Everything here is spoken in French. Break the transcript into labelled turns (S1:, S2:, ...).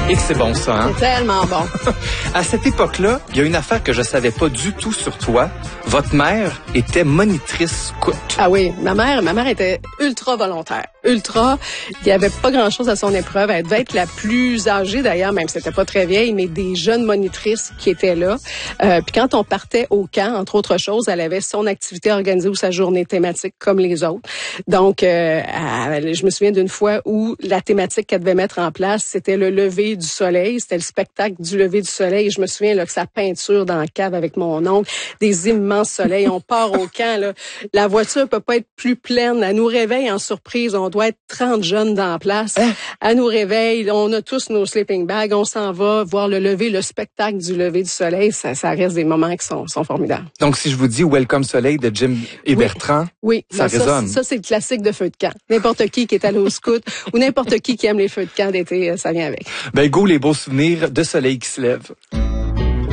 S1: Et que c'est bon ça, hein?
S2: C'est tellement bon.
S1: À cette époque-là, il y a une affaire que je savais pas du tout sur toi. Votre mère était monitrice scout.
S2: Ah oui, ma mère était ultra volontaire. Ultra. Il y avait pas grand-chose à son épreuve. Elle devait être la plus âgée d'ailleurs, même si c'était pas très vieille, mais des jeunes monitrices qui étaient là. Puis quand on partait au camp, entre autres choses, elle avait son activité organisée ou sa journée thématique comme les autres. Donc, je me souviens d'une fois où la thématique qu'elle devait mettre en place, c'était le lever du soleil. C'était le spectacle du lever du soleil. Et je me souviens là, que sa peinture dans la cave avec mon oncle, des immenses soleils. On part au camp. Là. La voiture peut pas être plus pleine. Elle nous réveille en surprise. On doit être 30 jeunes dans la place. Elle nous réveille. On a tous nos sleeping bags. On s'en va voir le spectacle du lever du soleil. Ça reste des moments qui sont formidables.
S1: Donc, si je vous dis Welcome Soleil de Jim et Bertrand,
S2: oui,
S1: ça résonne.
S2: Ça, c'est le classique de feu de camp. N'importe qui est allé au scout ou n'importe qui aime les feux de camp d'été, ça vient avec.
S1: Ben, go les beaux souvenirs de soleil qui se lève.